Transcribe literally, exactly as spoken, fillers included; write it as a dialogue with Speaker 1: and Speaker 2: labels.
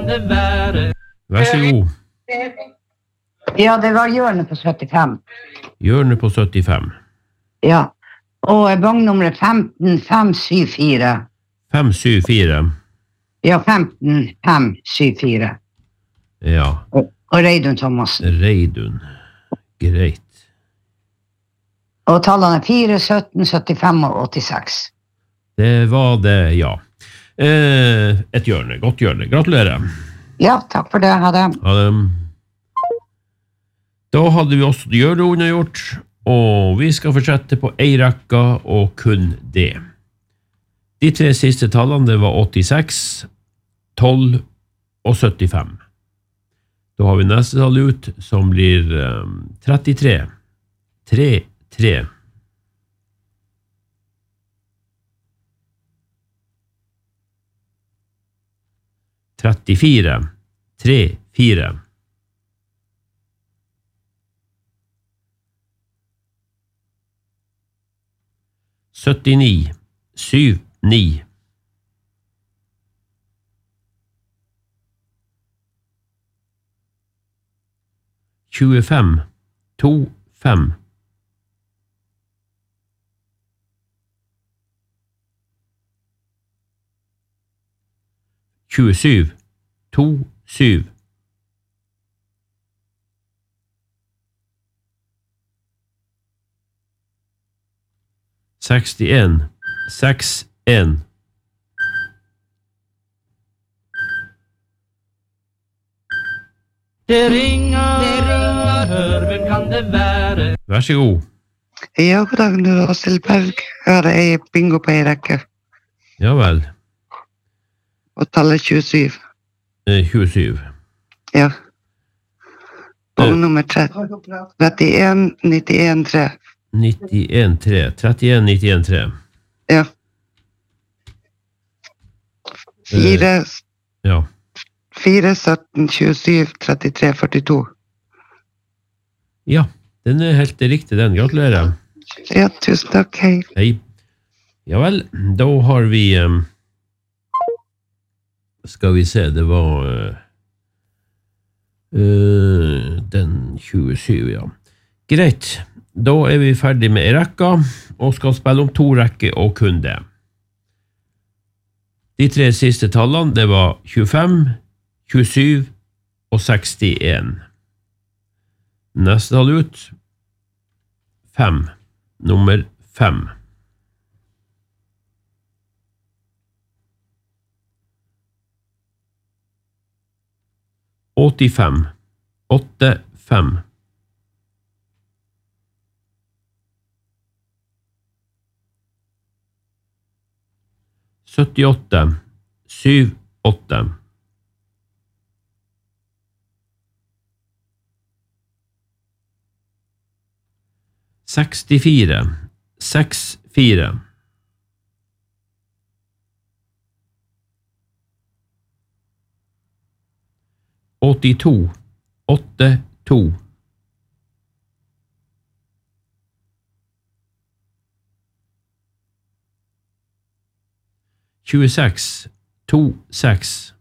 Speaker 1: det være? Vær så god.
Speaker 2: Ja, det var hjørnet på syttifem.
Speaker 1: Hjørnet på syttifem.
Speaker 2: Ja, og vognnummeret femten fem syv fire.
Speaker 1: fem syv fire.
Speaker 2: Ja, femten fem syv fire.
Speaker 1: Ja.
Speaker 2: Og, og Reidun Thomassen.
Speaker 1: Reidun. Greit.
Speaker 2: Og tallene er fire, sytten, syttifem og åttiseks.
Speaker 1: Det var det, ja. Eh, et hjørne, godt hjørne. Gratulerer.
Speaker 2: Ja, takk for det. Ha det.
Speaker 1: Ha det. Da hadde vi også hjørnet unnagjort, og vi skal fortsette på ei rekka og kun det. De tre siste tallene det var åttiseks, tolv og syttifem. Da har vi neste tall ut, som blir um, trettitre. tre, tre. trettifire. tre, fire. syttini. syv, ni. tjuefem. to, fem. tjuesyv. to, syv. sekstien. seks, en. Det ringer, det ringer, hør, hvem kan det være? Vær så god.
Speaker 3: Ja, god dag, du er Åshild Berg. Jeg har ei bingo på ei rekke.
Speaker 1: Ja vel.
Speaker 3: Og tallet tjuesyv.
Speaker 1: Eh, tjuesyv.
Speaker 3: Ja. Og nummer trettien, nittien, tre.
Speaker 1: nittien, tre. trettien, nittien, tre.
Speaker 3: Ja. Fire,
Speaker 1: ja.
Speaker 3: fire, sytten, tjuesyv, trettitre, førtito.
Speaker 1: Ja, den er helt riktig, den. Gratulerer.
Speaker 3: Ja, tusen takk, hei.
Speaker 1: Hei. Ja vel, da har vi, um, skal vi se, det var uh, uh, den tjuesyv, ja. Greit, da er vi ferdig med en rekka, og skal spille om to rekker og kun det. De tre siste tallene, det var tjuefem, tjuesyv og sekstien. Neste tall ut, fem, nummer fem. åttifem, åtte, fem. syttiåtte, syv, åtte. sekstifire, seks, fire. åttito, åtte, to. tjueseks, to, seks.